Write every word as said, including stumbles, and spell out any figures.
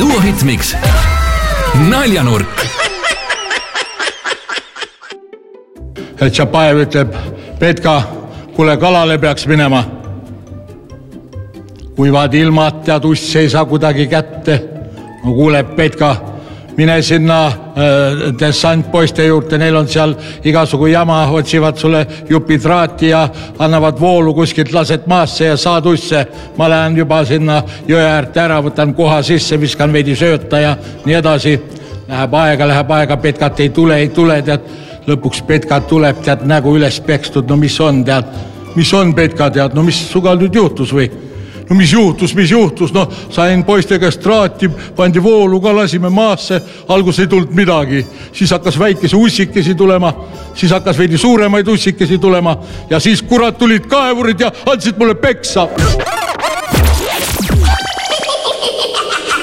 Duo Hitmix. Naljanurk. Et Tšapajev ütleb, Petka, kuule kalale peaks minema. Kuivad ilmad ja tuss ei saa kuidagi kätte. No kuule, Petka, mine sinna äh, dessantpoiste juurde, neil on seal igasugu jama, otsivad sulle jupi traati ja annavad voolu kuskilt, laset maasse ja saad usse. Ma lähen juba sinna jõe äärte ära, võtan koha sisse, viskan veidi sööta ja nii edasi. Läheb aega, läheb aega, Petkat ei tule, ei tule, tead. Lõpuks Petkat tuleb, tead, nägu üles pekstud, no mis on, tead, mis on Petka, tead, no mis sugal nüüd juhtus või? No mis juhtus, mis juhtus, no sain poiste käest traati, pandi voolu ka, lasime maasse, algus ei tulnud midagi. Siis hakkas väikese ussikesi tulema, siis hakkas veidi suuremaid ussikesi tulema ja siis kurat tulid kaevurid ja andsid mulle peksa.